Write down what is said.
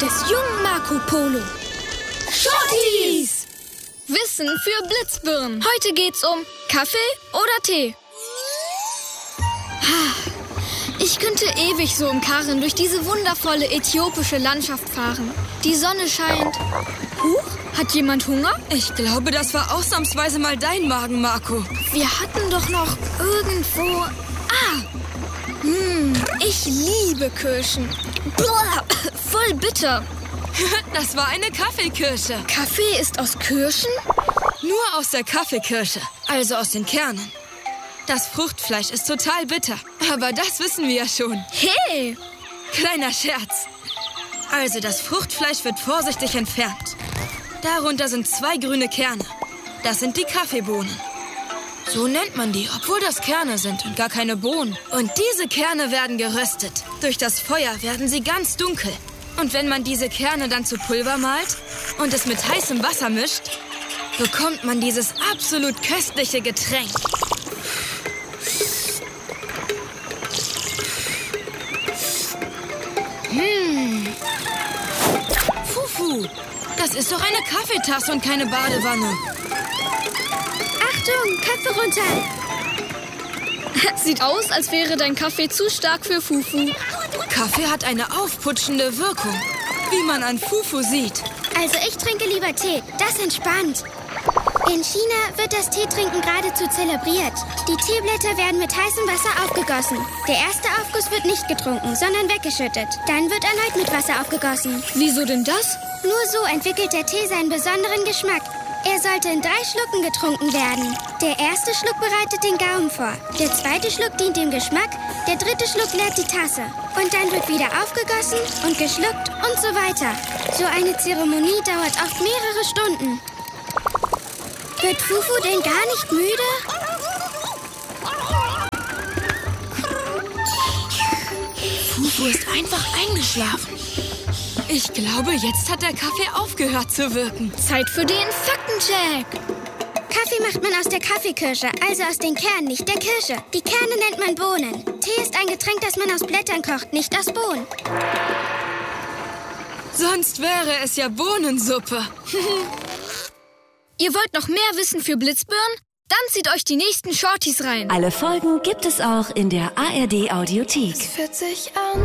des jungen Marco Polo. Shorties! Wissen für Blitzbirnen. Heute geht's um Kaffee oder Tee. Ich könnte ewig so im Karren durch diese wundervolle äthiopische Landschaft fahren. Die Sonne scheint. Huch, hat jemand Hunger? Ich glaube, das war ausnahmsweise mal dein Magen, Marco. Wir hatten doch noch irgendwo... ich liebe Kirschen. Blah, voll bitter. Das war eine Kaffeekirsche. Kaffee ist aus Kirschen? Nur aus der Kaffeekirsche, also aus den Kernen. Das Fruchtfleisch ist total bitter, aber das wissen wir ja schon. Hey! Kleiner Scherz. Also, das Fruchtfleisch wird vorsichtig entfernt. Darunter sind 2 grüne Kerne. Das sind die Kaffeebohnen. So nennt man die, obwohl das Kerne sind und gar keine Bohnen. Und diese Kerne werden geröstet. Durch das Feuer werden sie ganz dunkel. Und wenn man diese Kerne dann zu Pulver malt und es mit heißem Wasser mischt, bekommt man dieses absolut köstliche Getränk. Fufu, das ist doch eine Kaffeetasse und keine Badewanne. Achtung, Köpfe runter! Sieht aus, als wäre dein Kaffee zu stark für Fufu. Kaffee hat eine aufputschende Wirkung, wie man an Fufu sieht. Also ich trinke lieber Tee, das entspannt. In China wird das Teetrinken geradezu zelebriert. Die Teeblätter werden mit heißem Wasser aufgegossen. Der erste Aufguss wird nicht getrunken, sondern weggeschüttet. Dann wird erneut mit Wasser aufgegossen. Wieso denn das? Nur so entwickelt der Tee seinen besonderen Geschmack. Er sollte in 3 Schlucken getrunken werden. Der erste Schluck bereitet den Gaumen vor. Der zweite Schluck dient dem Geschmack. Der dritte Schluck leert die Tasse. Und dann wird wieder aufgegossen und geschluckt und so weiter. So eine Zeremonie dauert oft mehrere Stunden. Wird Fufu denn gar nicht müde? Fufu ist einfach eingeschlafen. Ich glaube, jetzt hat der Kaffee aufgehört zu wirken. Zeit für den Faktencheck. Kaffee macht man aus der Kaffeekirsche, also aus den Kernen, nicht der Kirsche. Die Kerne nennt man Bohnen. Tee ist ein Getränk, das man aus Blättern kocht, nicht aus Bohnen. Sonst wäre es ja Bohnensuppe. Ihr wollt noch mehr Wissen für Blitzbirnen? Dann zieht euch die nächsten Shorties rein. Alle Folgen gibt es auch in der ARD Audiothek. Es fühlt sich an